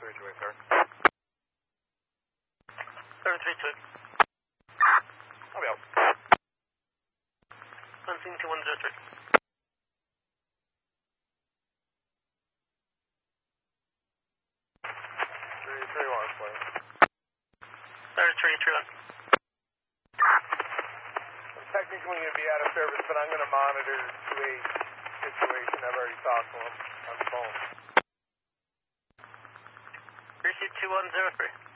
328, sir. 732. I'll be out. 12103. 331, please. 331. I'm technically going to be out of service, but I'm going to monitor the 2-8 situation. I've already talked to him on the phone. Receive 2103.